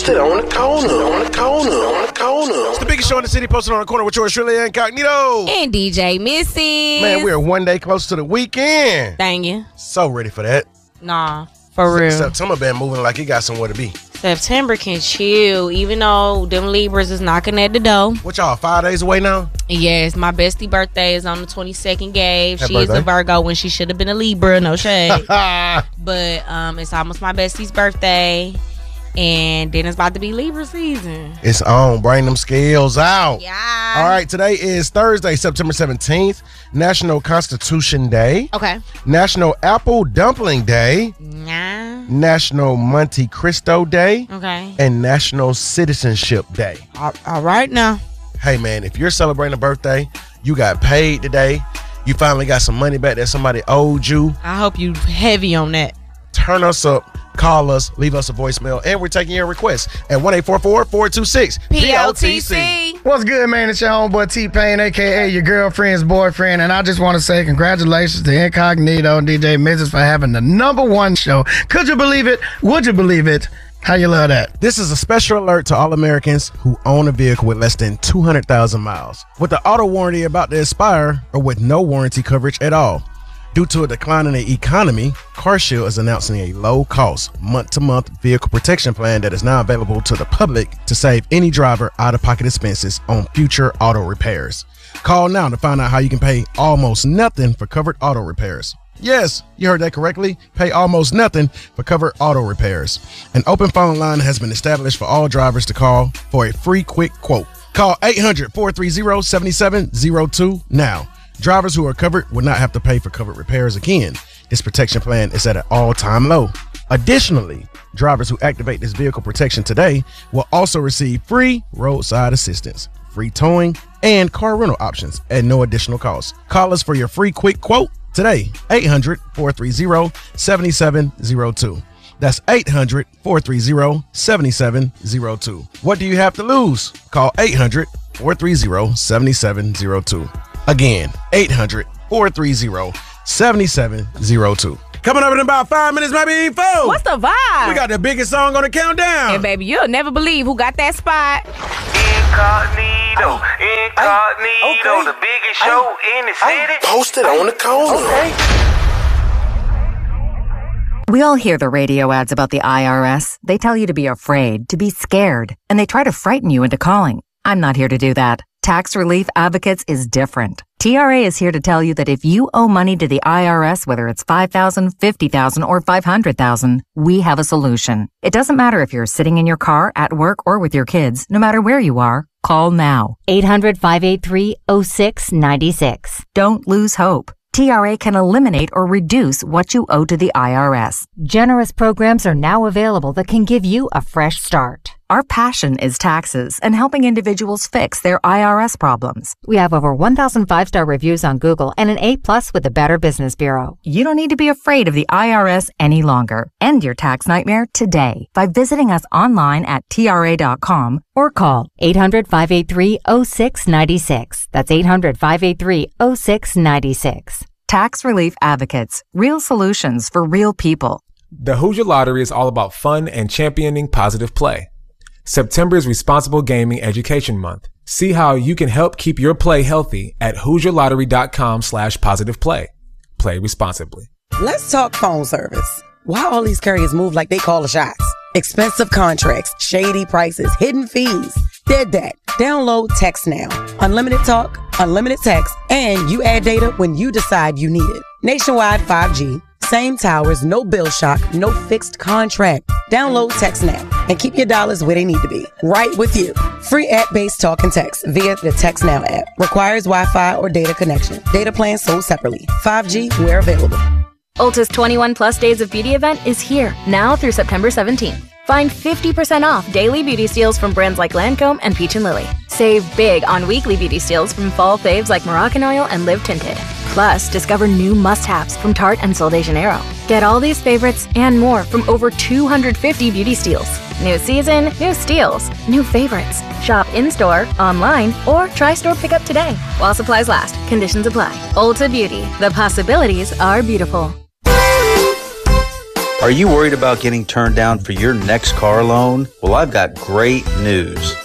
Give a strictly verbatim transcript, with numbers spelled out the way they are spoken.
Posted on the corner, on the corner, on the corner. It's the biggest show in the city, posted on the corner with yours truly, Incognito. And D J Missy. Man, we're one day close to the weekend. Dang you. So ready for that. Nah, for real. September been moving like it got somewhere to be. September can chill, even though them Libras is knocking at the door. What y'all, five days away now? Yes, my bestie birthday is on the twenty-second, Gabe. Happy She is birthday. a Virgo when she should have been a Libra, no shade. But um, it's almost my bestie's birthday. And then it's about to be Libra season. It's on. Bring them scales out. Yeah. All right, today is Thursday, September seventeenth, National Constitution Day. Okay. National Apple Dumpling Day. Nah. National Monte Cristo Day. Okay. And National Citizenship Day. All, all right now. Hey, man, if you're celebrating a birthday, you got paid today, you finally got some money back that somebody owed you, I hope you heavy on that. turn us up, call us, leave us a voicemail, and we're taking your requests at one eight four four, four two six, P O T C. What's good, man? It's your homeboy T-Pain, a k a your girlfriend's boyfriend, and I just want to say congratulations to Incognito and D J Missus for having the number one show. Could you believe it? Would you believe it? How you love that? This is a special alert to all Americans who own a vehicle with less than two hundred thousand miles, with the auto warranty about to expire, or with no warranty coverage at all. Due to a decline in the economy, CarShield is announcing a low-cost, month-to-month vehicle protection plan that is now available to the public to save any driver out-of-pocket expenses on future auto repairs. Call now to find out how you can pay almost nothing for covered auto repairs. Yes, you heard that correctly. Pay almost nothing for covered auto repairs. An open phone line has been established for all drivers to call for a free quick quote. Call eight hundred, four three zero, seven seven zero two now. Drivers who are covered will not have to pay for covered repairs again. This protection plan is at an all-time low. Additionally, drivers who activate this vehicle protection today will also receive free roadside assistance, free towing, and car rental options at no additional cost. Call us for your free quick quote today, eight hundred, four three zero, seven seven zero two. That's eight hundred, four three zero, seven seven zero two. What do you have to lose? Call eight hundred, four three zero, seven seven zero two. Again, eight hundred, four three zero, seven seven zero two. Coming up in about five minutes, my info. What's the vibe? We got the biggest song on the countdown. And baby, you'll never believe who got that spot. Incognito, Incognito, okay. the biggest show in the city. Posted on the corner. We all hear the radio ads about the I R S. They tell you to be afraid, to be scared, and they try to frighten you into calling. I'm not here to do that. Tax Relief Advocates is different. T R A is here to tell you that if you owe money to the I R S, whether it's five thousand dollars, fifty thousand dollars, or five hundred thousand dollars, we have a solution. It doesn't matter if you're sitting in your car, at work, or with your kids. No matter where you are, call now. eight hundred, five eight three, oh six nine six. Don't lose hope. T R A can eliminate or reduce what you owe to the I R S. Generous programs are now available that can give you a fresh start. Our passion is taxes and helping individuals fix their I R S problems. We have over one thousand five-star reviews on Google and an A plus with the Better Business Bureau. You don't need to be afraid of the I R S any longer. End your tax nightmare today by visiting us online at T R A dot com or call eight hundred, five eight three, oh six nine six. That's eight hundred, five eight three, oh six nine six. Tax Relief Advocates. Real solutions for real people. The Hoosier Lottery is all about fun and championing positive play. September is Responsible Gaming Education Month. See how you can help keep your play healthy at Hoosier Lottery dot com slash positive play. Play responsibly. Let's talk phone service. Why all these carriers move like they call the shots? Expensive contracts, shady prices, hidden fees. Dead that. Download Text Now. Unlimited talk, unlimited text, and you add data when you decide you need it. Nationwide five G. Same towers, no bill shock, no fixed contract. Download Text Now and keep your dollars where they need to be. Right with you. Free app-based talk and text via the Text Now app. Requires Wi-Fi or data connection. Data plans sold separately. five G where available. Ulta's twenty-one plus Days of Beauty event is here, now through September seventeenth. Find fifty percent off daily beauty steals from brands like Lancome and Peach and Lily. Save big on weekly beauty steals from fall faves like Moroccan Oil and Live Tinted. Plus, discover new must-haves from Tarte and Sol de Janeiro. Get all these favorites and more from over two hundred fifty beauty steals. New season, new steals, new favorites. Shop in-store, online, or try store pickup today. While supplies last, conditions apply. Ulta Beauty, the possibilities are beautiful. Are you worried about getting turned down for your next car loan? Well, I've got great news.